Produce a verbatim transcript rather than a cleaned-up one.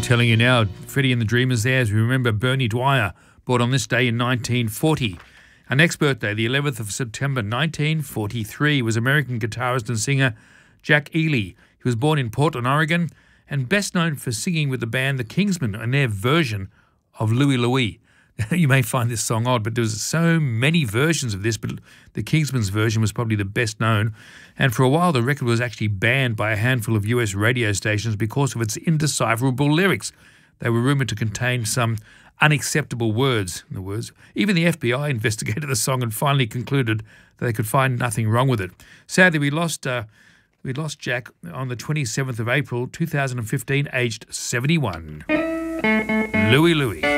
telling you now, Freddie and the Dreamers there, as we remember Bernie Dwyer, born on this day in nineteen forty. Our next birthday, the eleventh of September nineteen forty-three, was American guitarist and singer Jack Ely. He was born in Portland, Oregon, and best known for singing with the band The Kingsmen and their version of Louie Louie. You may find this song odd, but there was so many versions of this, but the Kingsmen's version was probably the best known. And for a while, the record was actually banned by a handful of U S radio stations because of its indecipherable lyrics. They were rumoured to contain some unacceptable words. In the words, even the F B I investigated the song and finally concluded that they could find nothing wrong with it. Sadly, we lost uh, we lost Jack on the twenty-seventh of April, two thousand fifteen, aged seventy-one. Louie Louie.